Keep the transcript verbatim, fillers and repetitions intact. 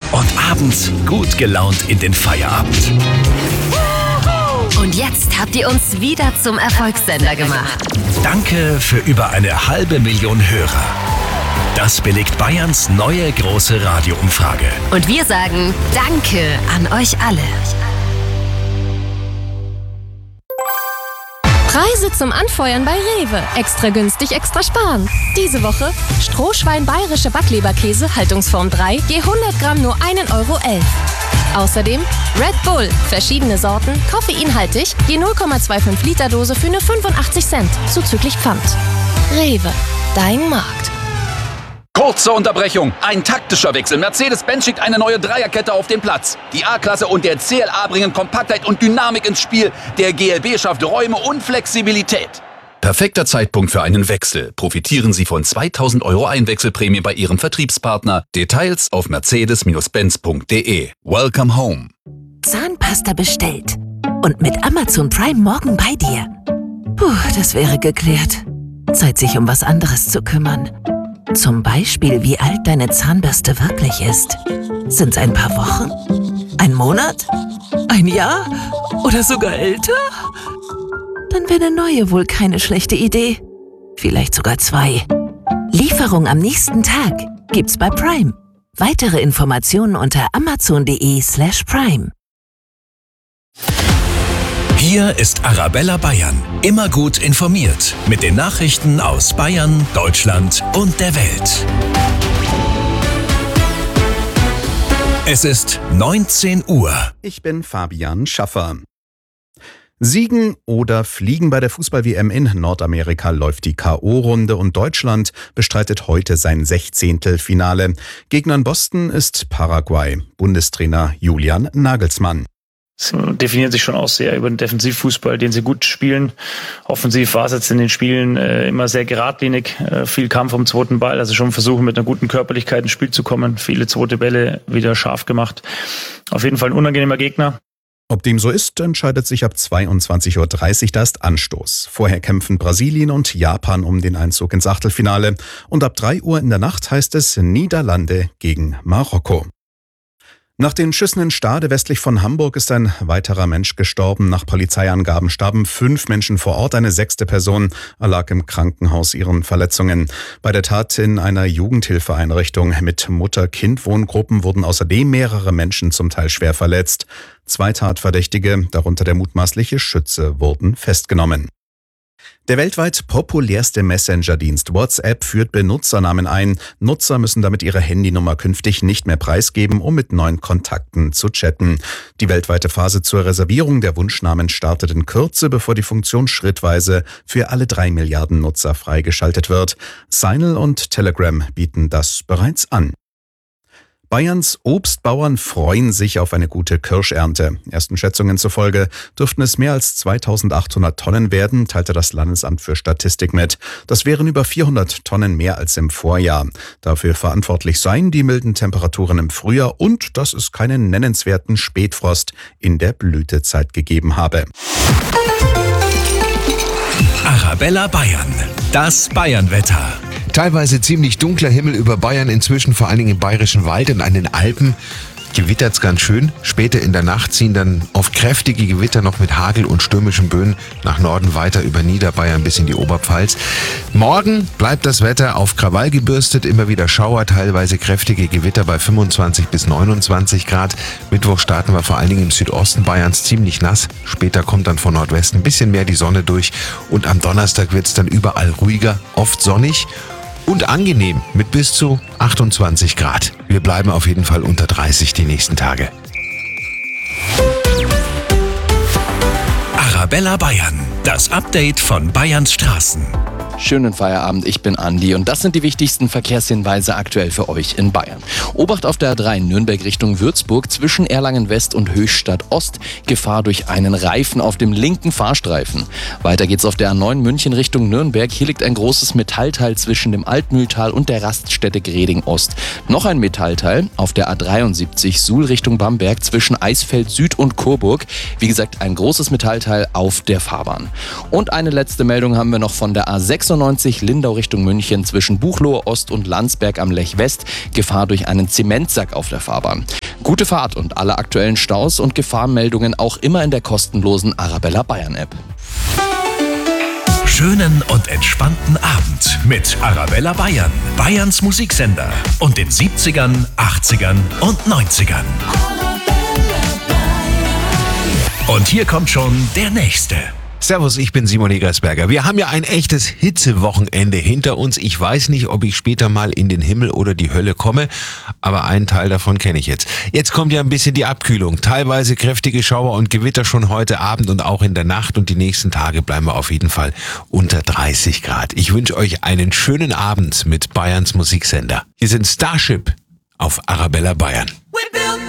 und abends gut gelaunt in den Feierabend. Und jetzt habt ihr uns wieder zum Erfolgssender gemacht. Danke für über eine halbe Million Hörer. Das belegt Bayerns neue große Radioumfrage. Und wir sagen Danke an euch alle. Preise zum Anfeuern bei Rewe. Extra günstig, extra sparen. Diese Woche Strohschwein bayerische Backleberkäse, Haltungsform drei, je hundert Gramm nur ein Euro elf. Außerdem Red Bull, verschiedene Sorten, koffeinhaltig, je null Komma fünfundzwanzig Liter Dose für nur fünfundachtzig Cent, zuzüglich Pfand. Rewe, dein Markt. Kurze Unterbrechung, ein taktischer Wechsel. Mercedes-Benz schickt eine neue Dreierkette auf den Platz. Die A-Klasse und der C L A bringen Kompaktheit und Dynamik ins Spiel. Der G L B schafft Räume und Flexibilität. Perfekter Zeitpunkt für einen Wechsel. Profitieren Sie von zweitausend Euro Einwechselprämie bei Ihrem Vertriebspartner. Details auf mercedes Benz punkt de. Welcome home. Zahnpasta bestellt. Und mit Amazon Prime morgen bei dir. Puh, das wäre geklärt. Zeit, sich um was anderes zu kümmern. Zum Beispiel, wie alt deine Zahnbürste wirklich ist. Sind's ein paar Wochen? Ein Monat? Ein Jahr? Oder sogar älter? Dann wäre eine neue wohl keine schlechte Idee. Vielleicht sogar zwei. Lieferung am nächsten Tag gibt's bei Prime. Weitere Informationen unter amazon.de slash prime. Hier ist Arabella Bayern. Immer gut informiert mit den Nachrichten aus Bayern, Deutschland und der Welt. Es ist neunzehn Uhr. Ich bin Fabian Schaffer. Siegen oder fliegen bei der Fußball-W M in Nordamerika läuft die K O-Runde und Deutschland bestreitet heute sein Sechzehntelfinale. Gegner in Boston ist Paraguay. Bundestrainer Julian Nagelsmann. Sie definieren sich schon auch sehr über den Defensivfußball, den sie gut spielen. Offensiv war es jetzt in den Spielen äh, immer sehr geradlinig, äh, viel Kampf um den zweiten Ball, also schon versuchen mit einer guten Körperlichkeit ins Spiel zu kommen, viele zweite Bälle wieder scharf gemacht. Auf jeden Fall ein unangenehmer Gegner. Ob dem so ist, entscheidet sich ab zweiundzwanzig Uhr dreißig, da ist Anstoß. Vorher kämpfen Brasilien und Japan um den Einzug ins Achtelfinale. Und ab drei Uhr in der Nacht heißt es Niederlande gegen Marokko. Nach den Schüssen in Stade westlich von Hamburg ist ein weiterer Mensch gestorben. Nach Polizeiangaben starben fünf Menschen vor Ort. Eine sechste Person erlag im Krankenhaus ihren Verletzungen. Bei der Tat in einer Jugendhilfeeinrichtung mit Mutter-Kind-Wohngruppen wurden außerdem mehrere Menschen zum Teil schwer verletzt. Zwei Tatverdächtige, darunter der mutmaßliche Schütze, wurden festgenommen. Der weltweit populärste Messenger-Dienst WhatsApp führt Benutzernamen ein. Nutzer müssen damit ihre Handynummer künftig nicht mehr preisgeben, um mit neuen Kontakten zu chatten. Die weltweite Phase zur Reservierung der Wunschnamen startet in Kürze, bevor die Funktion schrittweise für alle drei Milliarden Nutzer freigeschaltet wird. Signal und Telegram bieten das bereits an. Bayerns Obstbauern freuen sich auf eine gute Kirschernte. Ersten Schätzungen zufolge dürften es mehr als zweitausendachthundert Tonnen werden, teilte das Landesamt für Statistik mit. Das wären über vierhundert Tonnen mehr als im Vorjahr. Dafür verantwortlich seien die milden Temperaturen im Frühjahr und dass es keinen nennenswerten Spätfrost in der Blütezeit gegeben habe. Arabella Bayern. Das Bayernwetter. Teilweise ziemlich dunkler Himmel über Bayern, inzwischen vor allen Dingen im Bayerischen Wald und an den Alpen. Gewittert's ganz schön. Später in der Nacht ziehen dann oft kräftige Gewitter noch mit Hagel und stürmischen Böen nach Norden weiter über Niederbayern bis in die Oberpfalz. Morgen bleibt das Wetter auf Krawall gebürstet, immer wieder Schauer, teilweise kräftige Gewitter bei fünfundzwanzig bis neunundzwanzig Grad. Mittwoch starten wir vor allen Dingen im Südosten Bayerns ziemlich nass. Später kommt dann von Nordwesten ein bisschen mehr die Sonne durch und am Donnerstag wird's dann überall ruhiger, oft sonnig und angenehm mit bis zu achtundzwanzig Grad. Wir bleiben auf jeden Fall unter dreißig die nächsten Tage. Arabella Bayern, das Update von Bayerns Straßen. Schönen Feierabend, ich bin Andi und das sind die wichtigsten Verkehrshinweise aktuell für euch in Bayern. Obacht auf der A drei Nürnberg Richtung Würzburg zwischen Erlangen West und Höchstadt Ost. Gefahr durch einen Reifen auf dem linken Fahrstreifen. Weiter geht's auf der A neun München Richtung Nürnberg. Hier liegt ein großes Metallteil zwischen dem Altmühltal und der Raststätte Greding Ost. Noch ein Metallteil auf der A dreiundsiebzig Suhl Richtung Bamberg zwischen Eisfeld Süd und Coburg. Wie gesagt, ein großes Metallteil auf der Fahrbahn. Und eine letzte Meldung haben wir noch von der A sechsundneunzig Lindau Richtung München zwischen Buchloe Ost und Landsberg am Lech West. Gefahr durch einen Zementsack auf der Fahrbahn. Gute Fahrt und alle aktuellen Staus und Gefahrenmeldungen auch immer in der kostenlosen Arabella Bayern App. Schönen und entspannten Abend mit Arabella Bayern, Bayerns Musiksender und den siebzigern, achtzigern und neunzigern. Und hier kommt schon der Nächste. Servus, ich bin Simon Egersberger. Wir haben ja ein echtes Hitzewochenende hinter uns. Ich weiß nicht, ob ich später mal in den Himmel oder die Hölle komme, aber einen Teil davon kenne ich jetzt. Jetzt kommt ja ein bisschen die Abkühlung. Teilweise kräftige Schauer und Gewitter schon heute Abend und auch in der Nacht, und die nächsten Tage bleiben wir auf jeden Fall unter dreißig Grad. Ich wünsche euch einen schönen Abend mit Bayerns Musiksender. Hier sind Starship auf Arabella Bayern. We build